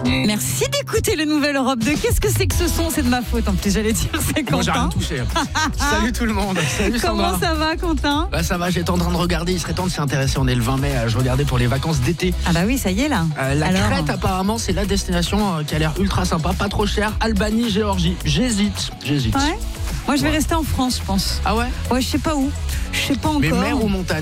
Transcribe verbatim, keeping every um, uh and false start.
Merci d'écouter le Nouvelle Europe deux. Qu'est-ce que c'est que ce son? C'est de ma faute en plus, j'allais dire. C'est Moi, j'ai rien Quentin. touché. Salut tout le monde. Salut Sandra. Comment ça va, Quentin? Bah, ça va, j'étais en train de regarder. Il serait temps de s'y intéresser. On est le vingt mai. Je regardais pour les vacances d'été. Ah bah oui, ça y est là. Euh, la Alors Crète, apparemment, c'est la destination euh, qui a l'air ultra sympa, pas trop cher. Albanie, Géorgie. J'hésite. J'hésite. Ouais. Moi, je vais Ouais. rester en France, je pense. Ah ouais? Ouais, je sais pas où. Je sais pas encore. Mais mer ou montagne?